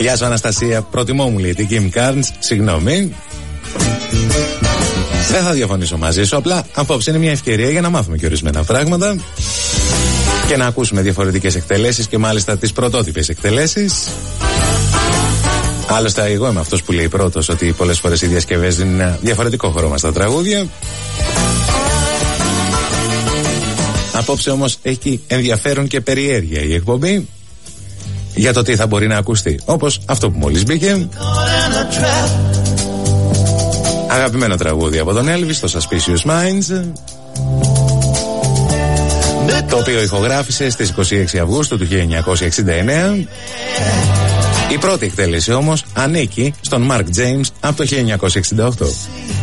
Γεια σου Αναστασία, προτιμώ μου λέει την Kim Carnes, συγγνώμη. Δεν θα διαφωνήσω μαζί σου, απλά απόψε είναι μια ευκαιρία για να μάθουμε και ορισμένα πράγματα και να ακούσουμε διαφορετικές εκτελέσεις και μάλιστα τις πρωτότυπες εκτελέσεις. Άλλωστε εγώ είμαι αυτός που λέει πρώτος ότι πολλές φορές οι διασκευές δίνουν ένα διαφορετικό χρώμα στα τραγούδια. Απόψε όμως έχει ενδιαφέρον και περιέργεια η εκπομπή για το τι θα μπορεί να ακουστεί, όπως αυτό που μόλις μπήκε. Αγαπημένο τραγούδι από τον Elvis, το Suspicious Minds, το οποίο ηχογράφησε στις 26 Αυγούστου του 1969. Η πρώτη εκτέλεση όμως ανήκει στον Mark James από το 1968.